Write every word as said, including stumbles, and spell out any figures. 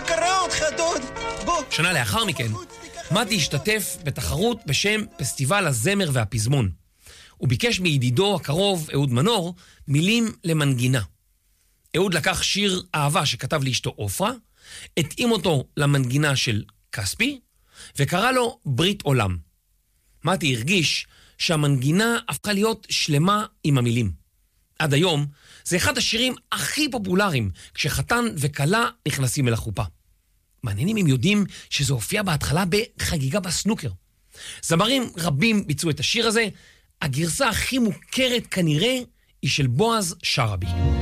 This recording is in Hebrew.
קרא אותך, דוד. בוא. שנה לאחר מכן, מתי השתתף בתחרות בשם פסטיבל הזמר והפזמון. הוא ביקש מידידו הקרוב, אהוד מנור, מילים למנגינה. אהוד לקח שיר אהבה שכתב לאשתו אופרה, התאים אותו למנגינה של כספי, וקרא לו ברית עולם. מתי הרגיש שהמנגינה הפכה להיות שלמה עם המילים. עד היום זה אחד השירים הכי פופולריים כשחתן וכלה נכנסים אל החופה. מעניינים אם יודעים שזה הופיע בהתחלה בחגיגה בסנוקר. זמרים רבים ביצעו את השיר הזה, הגרסה הכי מוכרת כנראה היא של בועז שרעבי.